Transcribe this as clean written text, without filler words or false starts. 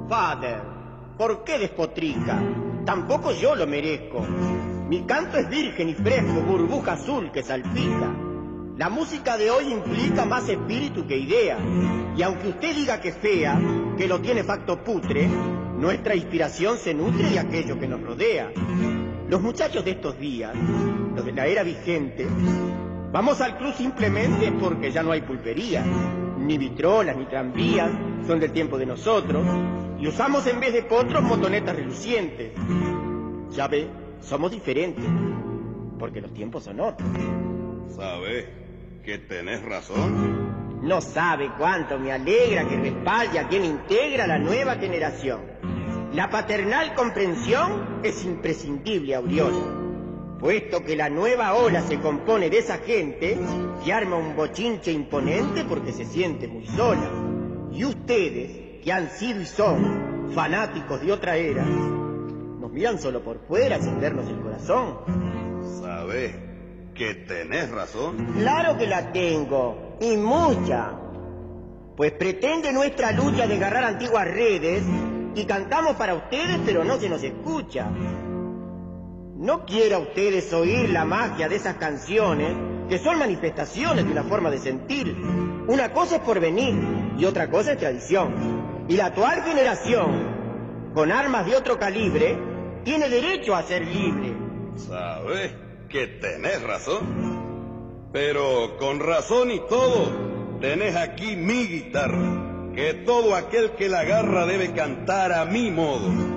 Father, ¿por qué despotrica? Tampoco yo lo merezco. Mi canto es virgen y fresco, burbuja azul que salpica. La música de hoy implica más espíritu que idea. Y aunque usted diga que es fea, que lo tiene facto putre, nuestra inspiración se nutre de aquello que nos rodea. Los muchachos de estos días, los de la era vigente, vamos al club simplemente porque ya no hay pulpería, ni vitrolas, ni tranvías, son del tiempo de nosotros, y usamos en vez de potros motonetas relucientes. Ya ve, somos diferentes, porque los tiempos son otros. ¿Sabes que tenés razón? No sabe cuánto me alegra que respalde a quien integra la nueva generación. La paternal comprensión es imprescindible, Auriola. Puesto que la nueva ola se compone de esa gente que arma un bochinche imponente porque se siente muy sola. Y ustedes, que han sido y son fanáticos de otra era, nos miran solo por fuera sin vernos el corazón. ¿Sabés que tenés razón? Claro que la tengo, y mucha. Pues pretende nuestra lucha de agarrar antiguas redes y cantamos para ustedes, pero no se nos escucha. No quiera ustedes oír la magia de esas canciones, que son manifestaciones de una forma de sentir. Una cosa es porvenir y otra cosa es tradición. Y la actual generación, con armas de otro calibre, tiene derecho a ser libre. ¿Sabes que tenés razón? Pero con razón y todo, tenés aquí mi guitarra, que todo aquel que la agarra debe cantar a mi modo.